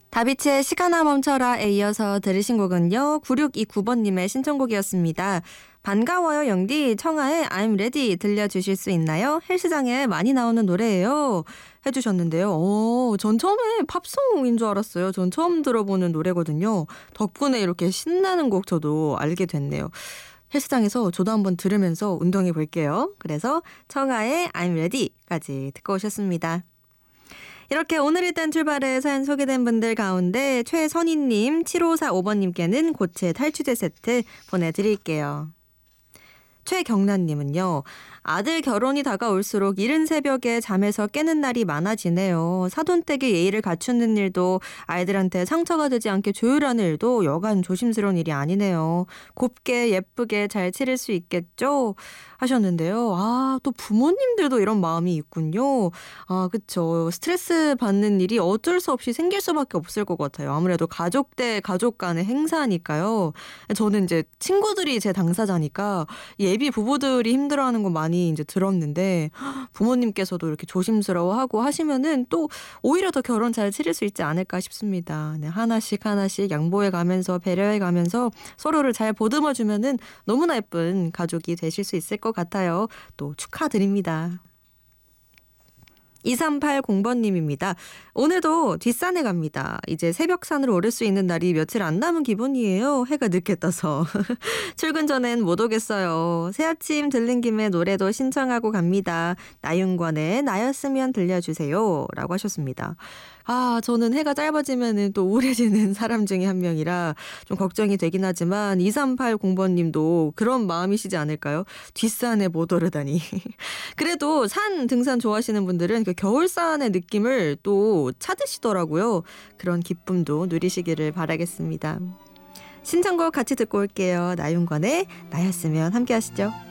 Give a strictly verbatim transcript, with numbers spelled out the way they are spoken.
다비치의 시간아 멈춰라에 이어서 들으신 곡은요. 구육이구 번님의 신청곡이었습니다. 반가워요 영디, 청하의 I'm ready 들려주실 수 있나요? 헬스장에 많이 나오는 노래예요 해주셨는데요. 오, 전 처음에 팝송인 줄 알았어요. 전 처음 들어보는 노래거든요. 덕분에 이렇게 신나는 곡 저도 알게 됐네요. 헬스장에서 저도 한번 들으면서 운동해 볼게요. 그래서 청하의 I'm ready까지 듣고 오셨습니다. 이렇게 오늘 일단 출발에 사연 소개된 분들 가운데 최선희님, 칠오사오 번님께는 고체 탈취제 세트 보내드릴게요. 최경란님은요. 아들 결혼이 다가올수록 이른 새벽에 잠에서 깨는 날이 많아지네요. 사돈댁의 예의를 갖추는 일도 아이들한테 상처가 되지 않게 조율하는 일도 여간 조심스러운 일이 아니네요. 곱게 예쁘게 잘 치를 수 있겠죠? 하셨는데요. 아, 또 부모님들도 이런 마음이 있군요. 아, 그쵸. 스트레스 받는 일이 어쩔 수 없이 생길 수밖에 없을 것 같아요. 아무래도 가족 대 가족 간의 행사니까요. 저는 이제 친구들이 제 당사자니까 예비 부부들이 힘들어하는 거 많이 이제 들었는데 부모님께서도 이렇게 조심스러워하고 하시면은 또 오히려 더 결혼 잘 치를 수 있지 않을까 싶습니다. 네, 하나씩 하나씩 양보해 가면서 배려해 가면서 서로를 잘 보듬어 주면은 너무나 예쁜 가족이 되실 수 있을 것 같아요. 또 축하드립니다. 이삼팔공 번님입니다. 오늘도 뒷산에 갑니다. 이제 새벽산으로 오를 수 있는 날이 며칠 안 남은 기분이에요. 해가 늦게 떠서. 출근 전엔 못 오겠어요. 새아침 들린 김에 노래도 신청하고 갑니다. 나윤권의 나였으면 들려주세요. 라고 하셨습니다. 아, 저는 해가 짧아지면 또 우울해지는 사람 중에 한 명이라 좀 걱정이 되긴 하지만 이삼팔공 번님도 그런 마음이시지 않을까요? 뒷산에 못 오르다니. 그래도 산 등산 좋아하시는 분들은 그 겨울산의 느낌을 또 찾으시더라고요. 그런 기쁨도 누리시기를 바라겠습니다. 신청곡 같이 듣고 올게요. 나윤권의 나였으면 함께 하시죠.